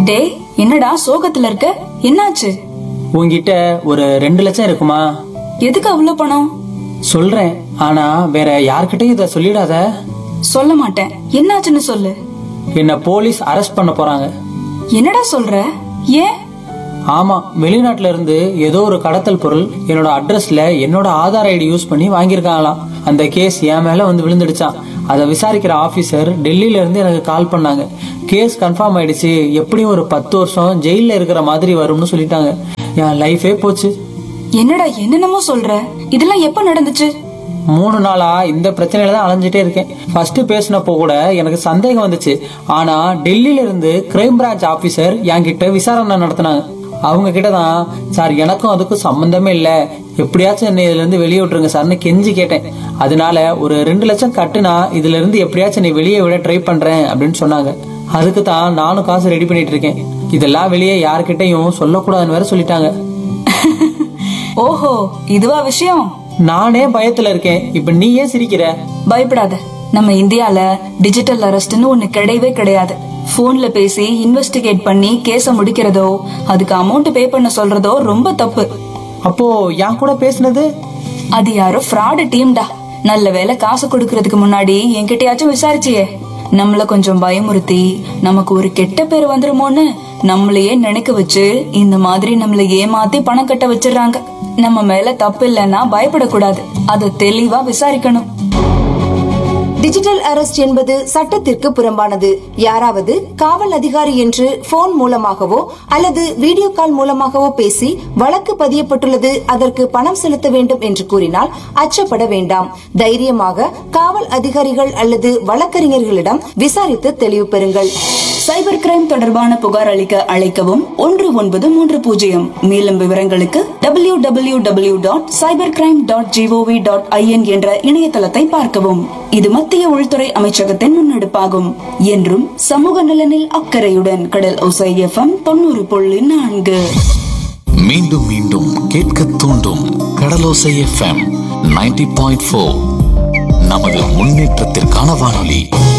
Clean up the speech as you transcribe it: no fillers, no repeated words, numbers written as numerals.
டேய், என்னடா சோகத்துல இருக்க? என்னாச்சு? உன்கிட்ட ஒரு 2 லட்சம் இருக்குமா? எதுக்கு அவ்வளவு பணம்? சொல்றேன், ஆனா வேற யார்கிட்டயும் இத சொல்லிடாத. சொல்ல மாட்டேன். என்னாச்சுன்னு சொல்லு. என்ன போலீஸ் அரெஸ்ட் பண்ண போறாங்க. என்னடா சொல்ற? ஏன்? ஆமா, வெளிநாட்டுல இருந்து ஏதோ ஒரு கடத்தல் பொருள் என்னோட அட்ரஸ்ல என்னோட ஆதார் ஐடி யூஸ் பண்ணி வாங்கியிருக்காங்களாம். அந்த கேஸ் என் மேல வந்து விழுந்துடுச்சான். அதை விசாரிக்கிற ஆபீசர் டெல்லியில இருந்து எனக்கு கால் பண்ணாங்க. கேஸ் கன்ஃபார்ம் ஆயிடுச்சு, எப்படியும் ஒரு 10 வருஷம் ஜெயில இருக்கிற மாதிரி வரும்னு சொல்லிட்டாங்க. என் லைஃபே போச்சு. என்னடா என்னென்னமோ சொல்ற? இதெல்லாம் எப்ப நடந்துச்சு? 3 நாளா இந்த பிரச்சனையில தான் அலைஞ்சிட்டே இருக்கேன். ஃபர்ஸ்ட் பேசினப்போ கூட எனக்கு சந்தேகம் வந்துச்சு. ஆனா டெல்லியில இருந்து கிரைம் பிரான்ச் ஆபீசர் என்கிட்ட விசாரணை நடத்தினாங்க. அவங்க கிட்டதான், சார் எனக்கும் அதுக்கும் சம்பந்தமே இல்ல, எப்படியாச்சும் என்னை இதுல இருந்து வெளியே விட்டுருங்க சார்னு கெஞ்சி கேட்டேன். அதனால ஒரு 2 லட்சம் கட்டுனா இதுல இருந்து எப்படியாச்சும் என்னை வெளியே விட ட்ரை பண்றேன் அப்படின்னு சொன்னாங்க. அதுக்கு தான் நானும் காசு ரெடி பண்ணிட்டு இருக்கேன். இதெல்லாம் வெளியே யார்கிட்டையும் சொல்லக்கூடாதுன்னு வேற சொல்லிட்டாங்க. ஓஹோ, இதுவா விஷயம்? நானே பயத்துல இருக்கேன். இப்ப நீ ஏன் சிரிக்கிற? பயப்படாத. நம்ம இந்தியால டிஜிட்டல் அரெஸ்ட்னு ஒண்ணு கிடையவே கிடையாது. போன்ல பேசி இன்வெஸ்டிகேட் பண்ணி கேஸ முடிக்கிறதோ, அதுக்கு அமௌண்ட் பே பண்ண சொல்றதோ ரொம்ப தப்பு. அப்போ என் கூட பேசுனது? அது யாரோ ஃப்ராடு டீம்டா. நல்ல வேளை காசு கொடுக்கறதுக்கு முன்னாடி என்கிட்டயாச்சும் விசாரிச்சியே. நம்மள கொஞ்சம் பயமுறுத்தி நமக்கு ஒரு கெட்ட பேர் வந்துருமோன்னு நம்மளையே நினைக்க வச்சு இந்த மாதிரி நம்மள ஏமாத்தி பணம் கட்ட வச்சிடறாங்க. நம்ம மேல தப்பு இல்லைன்னா பயப்படக்கூடாது. அதை தெளிவா விசாரிக்கணும். டிஜிட்டல் அரெஸ்ட் என்பது சட்டத்திற்கு புறம்பானது. யாராவது காவல் அதிகாரி என்று போன் மூலமாகவோ அல்லது வீடியோ கால் மூலமாகவோ பேசி வழக்கு பதியப்பட்டுள்ளது, அதற்கு பணம் செலுத்த வேண்டும் என்று கூறினால் அச்சப்பட வேண்டாம். தைரியமாக காவல் அதிகாரிகள் அல்லது வழக்கறிஞர்களிடம் விசாரித்து தெளிவு பெறுங்கள். சைபர் கிரைம் தொடர்பான புகார் அளிக்க அழைக்கவும் 1930. மேலும் விவரங்களுக்கு www.cybercrime.gov.in என்ற இணையதளத்தை பார்க்கவும். இது மத்திய உள்துறை அமைச்சகத்தின் முன்னெடுப்பாகும். என்றும் சமூக நலனில் அக்கறையுடன் கடல் ஓசை FM 90.4. மீண்டும் மீண்டும் கேட்க தூண்டும் கடலோசை FM 90.4. நமது முன்னேற்றத்திற்கான வானொலி.